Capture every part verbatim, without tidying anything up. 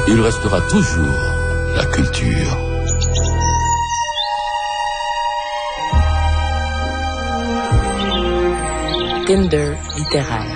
il restera toujours la culture. Tinder littéraire.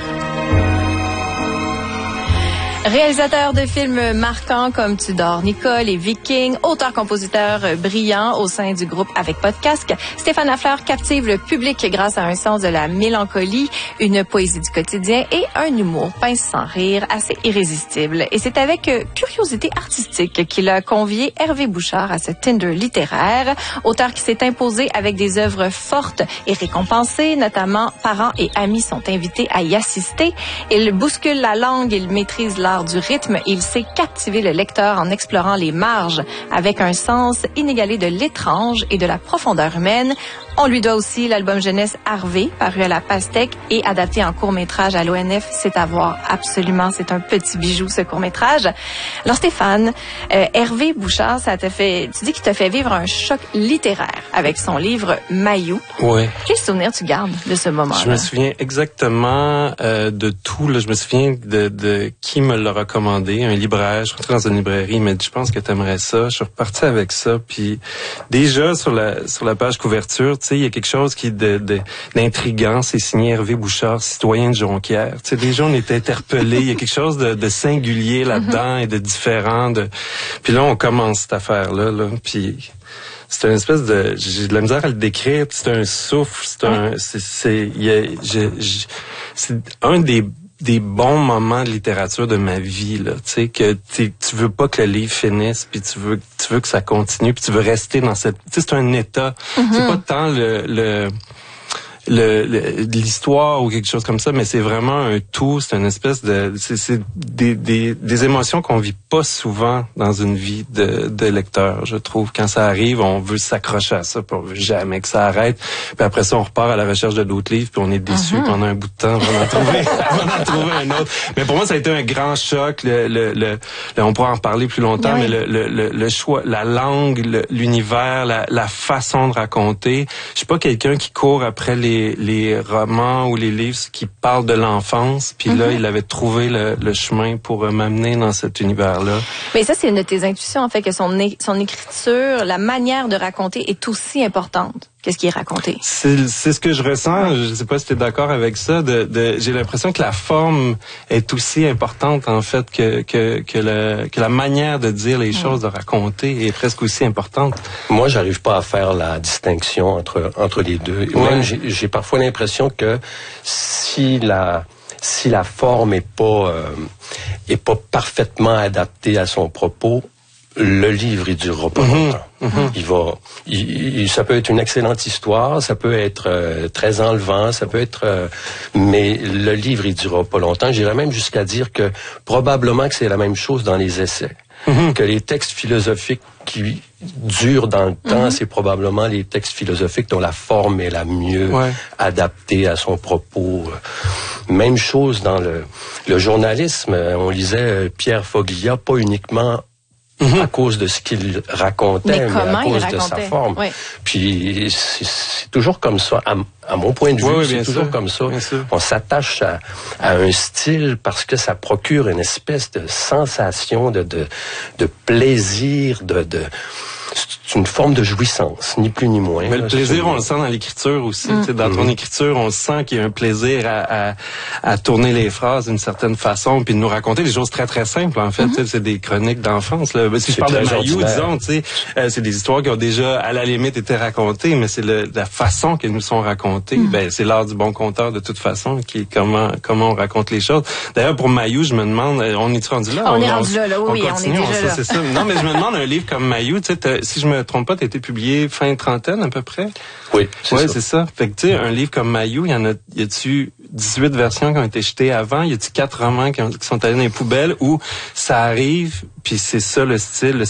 Réalisateur de films marquants comme Tudor Nicole et Viking, auteur-compositeur brillant au sein du groupe Avec Pas de casque, Stéphane Lafleur captive le public grâce à un sens de la mélancolie, une poésie du quotidien et un humour pince sans rire assez irrésistible. Et c'est avec curiosité artistique qu'il a convié Hervé Bouchard à ce Tinder littéraire, auteur qui s'est imposé avec des œuvres fortes et récompensées, notamment parents et amis sont invités à y assister. Il bouscule la langue, il maîtrise l'art du rythme, il sait captiver le lecteur en explorant les marges avec un sens inégalé de l'étrange et de la profondeur humaine. On lui doit aussi l'album jeunesse Harvey, paru à la Pastèque et adapté en court-métrage à l'O N F. C'est à voir, absolument. C'est un petit bijou, ce court-métrage. Alors, Stéphane, euh, Hervé Bouchard, ça t'a fait, tu dis qu'il t'a fait vivre un choc littéraire avec son livre Mayou. Oui. Quel souvenir tu gardes de ce moment-là? Je me souviens exactement euh, de tout. Là. Je me souviens de, de qui me l'a recommandé. Un libraire. Je suis rentré dans une librairie, il m'a dit, je pense que t'aimerais ça. Je suis reparti avec ça. Puis déjà, sur la, sur la page couverture, tu sais, il y a quelque chose qui de, de d'intriguant, c'est signé Hervé Bouchard, citoyen de Jonquière. Tu sais, déjà on était interpellés, il y a quelque chose de, de singulier là-dedans et de différent. De... Puis là, on commence cette affaire-là, là, puis c'est une espèce de, j'ai de la misère à le décrire. C'est un souffle, c'est un, c'est, c'est, il y a, je, je, c'est un des des bons moments de littérature de ma vie, là, tu sais, que tu veux pas que le livre finisse, puis tu veux tu veux que ça continue, puis tu veux rester dans cette, tu sais, c'est un état. Mm-hmm. C'est pas tant le le le, le l'histoire ou quelque chose comme ça, mais c'est vraiment un tout, c'est une espèce de c'est, c'est des, des des émotions qu'on vit pas souvent dans une vie de de lecteur, je trouve. Quand ça arrive, on veut s'accrocher à ça, puis on veut jamais que ça arrête. Puis après ça, on repart à la recherche de d'autres livres, puis on est déçu uh-huh. pendant un bout de temps avant d'en trouver avant d'en trouver un autre. Mais pour moi, ça a été un grand choc. Le le le, le on pourra en parler plus longtemps, oui. mais le, le le le choix, la langue, le, l'univers, la la façon de raconter. Je suis pas quelqu'un qui court après les Les, les romans ou les livres qui parlent de l'enfance, puis mm-hmm. là, il avait trouvé le, le chemin pour euh, m'amener dans cet univers-là. Mais ça, c'est une de tes intuitions, en fait, que son, é- son écriture, la manière de raconter est aussi importante que ce qui est raconté. C'est, c'est ce que je ressens, je sais pas si tu es d'accord avec ça, de, de, j'ai l'impression que la forme est aussi importante, en fait, que, que, que, le, que la manière de dire les choses, mm. de raconter est presque aussi importante. Moi, j'arrive pas à faire la distinction entre, entre les deux. Ouais. Même, j'ai, j'ai parfois l'impression que si la, si la forme est pas, euh, est pas parfaitement adaptée à son propos, le livre, il durera pas mm-hmm. longtemps. Mm-hmm. Il va, il, il, ça peut être une excellente histoire, ça peut être euh, très enlevant, ça peut être, euh, mais le livre, il durera pas longtemps. J'irais même jusqu'à dire que probablement que c'est la même chose dans les essais. Mm-hmm. Que les textes philosophiques qui durent dans le temps, mm-hmm. c'est probablement les textes philosophiques dont la forme est la mieux ouais. adaptée à son propos. Même chose dans le, le journalisme. On lisait Pierre Foglia, pas uniquement à cause de ce qu'il racontait, mais, mais à cause de sa forme. Oui. Puis c'est, c'est toujours comme ça, à, à mon point de vue, oui, c'est toujours sûr. Comme ça. On s'attache à, à un style parce que ça procure une espèce de sensation, de, de, de plaisir, de... de c'est une forme de jouissance, ni plus ni moins. Mais le plaisir, on le sent dans l'écriture aussi. Mm. Dans ton écriture, on sent qu'il y a un plaisir à, à, à tourner les phrases d'une certaine façon, puis de nous raconter des choses très, très simples, en fait. Mm-hmm. C'est des chroniques d'enfance. Là. Si c'est je parle de Mayou, disons, euh, c'est des histoires qui ont déjà, à la limite, été racontées, mais c'est le, la façon qu'elles nous sont racontées. Mm. Ben, c'est l'art du bon conteur, de toute façon, qui est comment, comment on raconte les choses. D'ailleurs, pour Mayou, je me demande, on est rendu là? On, on est rendu là, là, oui, on, continue, on est déjà on, là. C'est ça. Non, mais je me demande, un livre comme Mayou, tu sais, si je me trompe pas, t'as été publié fin trentaine à peu près? Oui, c'est ouais, ça. c'est ça. Fait que tu sais, un livre comme Mayou, il y en a, y a-tu dix-huit versions qui ont été jetées avant? Y a-tu quatre romans qui, ont, qui sont allés dans les poubelles où ça arrive, puis c'est ça le style, le